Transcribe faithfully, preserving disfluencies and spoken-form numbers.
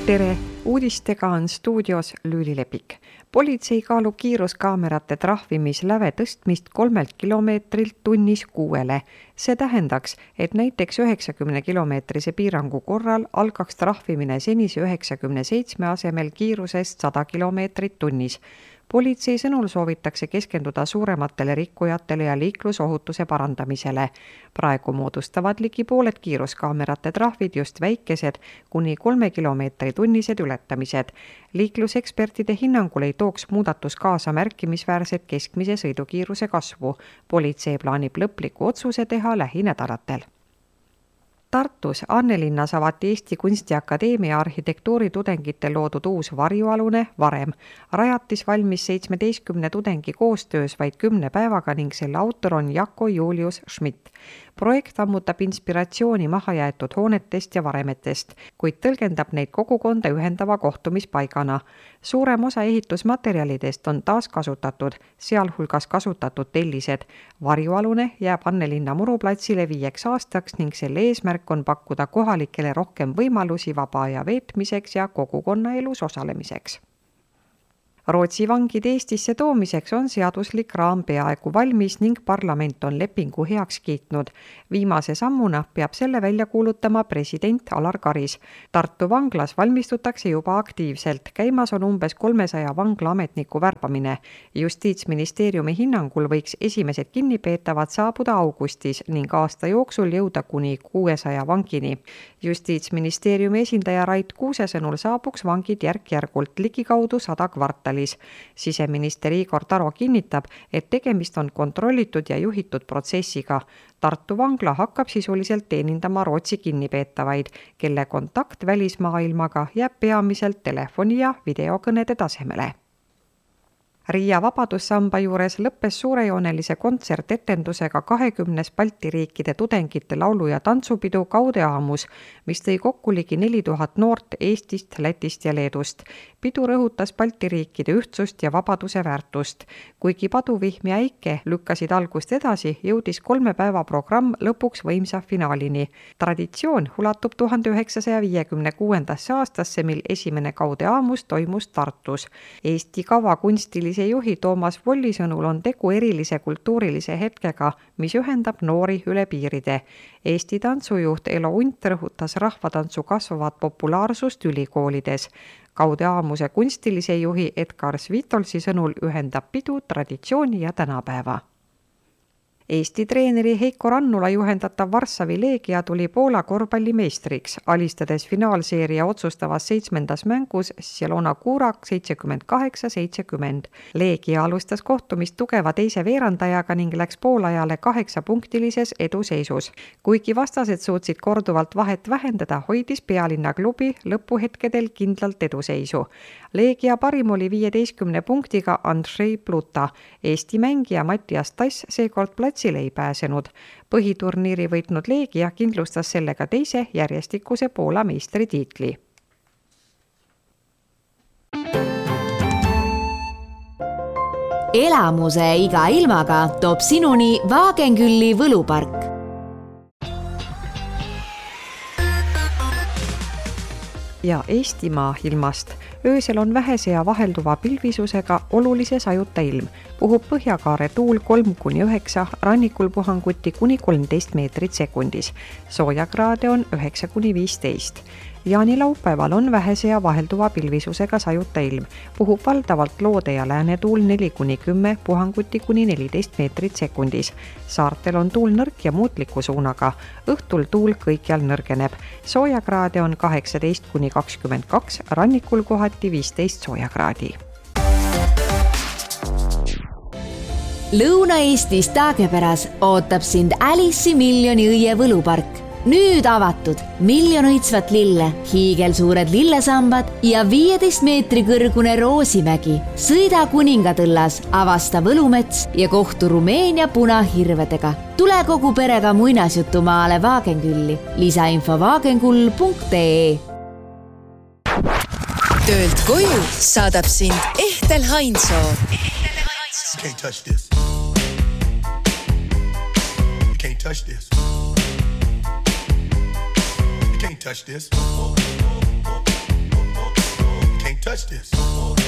Tere! Uudistega on stuudios Lüüli Lepik. Politsei kaalub kiiruskaamerate trahvimisläve tõstmist kolmelt kilomeetrilt tunnis kuuele. See tähendaks, et näiteks üheksakümne kilomeetrise piirangu korral algaks trahvimine senise üheksakümne seitsme asemel kiirusest sada kilomeetrit tunnis. Politsei sõnul soovitakse keskenduda suurematele rikkujatele ja liiklusohutuse parandamisele. Praegu moodustavad ligi pooled kiiruskaamerate trahvid just väikesed kuni kolme kilomeetri tunnised ületamised. Liiklusekspertide hinnangul ei tooks muudatus kaasa märkimisväärset keskmise sõidukiiruse kasvu. Politsei plaanib lõpliku otsuse teha lähinädalatel. Tartus Annelinnas avati Eesti Kunstiakadeemia arhitektuuritudengite loodud uus varjualune Varem. Rajatis valmis seitsmeteistkümne tudengi koostöös vaid kümne päevaga ning selle autor on Jako Julius Schmidt. Projekt ammutab inspiratsiooni mahajäetud hoonetest ja varemetest, kuid tõlgendab neid kogukonda ühendava kohtumispaigana. Suurem osa ehitusmaterjalidest on taaskasutatud, sealhulgas kasutatud tellised. Varjualune jääb Annelinna muruplatsile viieks aastaks ning selle eesmärk on pakkuda kohalikele rohkem võimalusi vaba aja veetmiseks ja kogukonnaelus osalemiseks. Rootsi vangid Eestisse toomiseks on seaduslik raam peaaegu valmis ning parlament on lepingu heaks kiitnud. Viimase sammuna peab selle välja kuulutama president Alar Karis. Tartu vanglas valmistutakse juba aktiivselt. Käimas on umbes kolmesaja vanglaametniku värbamine. Justiitsministeeriumi hinnangul võiks esimesed kinnipeetavad saabuda augustis ning aasta jooksul jõuda kuni kuuesaja vangini. Justiitsministeeriumi esindaja Rait Kuuse sõnul saabuks vangid järk-järgult ligikaudu sada kvartali. Siseminister Igor Taro kinnitab, et tegemist on kontrollitud ja juhitud protsessiga. Tartu vangla hakkab sisuliselt teenindama Rootsi kinnipeetavaid, kelle kontakt välismaailmaga jääb peamiselt telefoni ja videokõnede tasemele. Riia Vabadussamba juures lõppes suurejoonelise kontsertetendusega kahekümnes Balti riikide tudengite laulu- ja tantsupidu Kaudeaamus, mis tõi kokku ligi neli tuhat noort Eestist, Lätist ja Leedust. Pidu rõhutas Balti riikide ühtsust ja vabaduse väärtust. Kuigi paduvihm ja äike lükkasid algust edasi, jõudis kolme päeva programm lõpuks võimsa finaalini. Traditsioon ulatub tuhande üheksasaja viiekümne kuuendasse aastasse, mil esimene Kaudeaamus toimus Tartus. Eesti kavakunstilise juhi Toomas Volli sõnul on tegu erilise kultuurilise hetkega, mis ühendab noori üle piiride. Eesti tantsujuht Elo Unt rõhutas rahvatantsu kasvavat populaarsust ülikoolides. Kaudeaamuse kunstilise juhi Edgar Svitolsi sõnul ühendab pidu traditsiooni ja tänapäeva. Eesti treeneri Heiko Rannula juhendatav Varssavi Leegia tuli Poola korvpallimeistriks, alistades finaalseeria otsustavas seitsmendas mängus Zielona Górak seitsekümmend kaheksa seitsekümmend. Leegia alustas kohtumist tugeva teise veerandajaga ning läks poolajale kaheksapunktilises eduseisus. Kuigi vastased suutsid korduvalt vahet vähendada, hoidis pealinna klubi lõpuhetkedel kindlalt eduseisu. Leegia parim oli viieteistkümne punktiga Andrzej Pluta. Eesti mängija Mattias Tass seekord platsile ei pääsenud. Põhiturniiri võitnud Leegia kindlustas sellega teise järjestikuse Poola meistritiitli. Elamuse iga ilmaga toob sinuni Wagenkülli võlupark. Ja Eestimaa ilmast. Öösel on vähese ja vahelduva pilvisusega olulise sajuta ilm. Puhub Põhjakaare tuul kolm kuni üheksa, rannikul puhanguti kuni kolmteist meetrit sekundis. Soojakraade on üheksa kuni viisteist. Jaanilaupäeval on vähese ja vahelduva pilvisusega sajuta ilm. Puhub valdavalt loode ja läänetuul neli kuni kümme, puhanguti kuni neliteist meetrit sekundis. Saartel on tuul nõrk ja muutliku suunaga. Õhtul tuul kõikjal nõrgeneb. Soojakraade on kaheksateist kuni kakskümmend kaks, rannikul kohati viisteist soojakraadi. Lõuna-Eestis Taagepäras ootab sind Alice'i miljoni õie võlupark. Nüüd avatud miljon õitsvat lille, hiigelsuured lillesambad ja viieteist meetri kõrgune Roosimägi. Sõida Kuningatõllas, avasta Võlumets ja kohtu Rumeenia punahirvedega. Tule kogu perega muinasjutumaale Wagenkülli. Lisainfo wagenkull punkt ee. Töölt koju saadab sind Ehtel Hainsoo. Can't touch this. You can't touch this. You can't touch this. touch this.